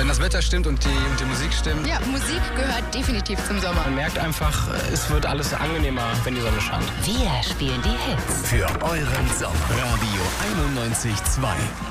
Wenn das Wetter stimmt und die Musik stimmt. Ja, Musik gehört definitiv zum Sommer. Man merkt einfach, es wird alles angenehmer, wenn die Sonne scheint. Wir spielen die Hits. Für euren Sommer. Radio 91.2.